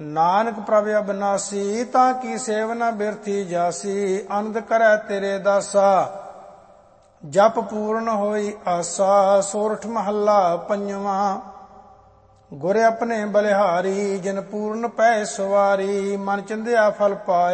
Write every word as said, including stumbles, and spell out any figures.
ਨਾਨਕ ਪ੍ਰਭ ਅਬਿਨਾਸੀ ਤਾਂ ਕੀ ਸੇਵ ਨ ਬਿਰਥੀ ਜਾਸੀ। ਆਨੰਦ ਕਰੈ ਤੇਰੇ ਦਾਸਾ ਜਪ ਪੂਰਨ ਹੋਈ ਆਸਾ। ਸੋਰਠ ਮਹੱਲਾ ਪੰਜਵਾਂ। ਗੁਰ ਆਪਣੇ ਬਲਿਹਾਰੀ ਜਿਨ ਪੂਰਨ ਪੈ ਸਵਾਰੀ। ਮਨ ਚੰਦਿਆ ਫਲ ਪਾਇਆ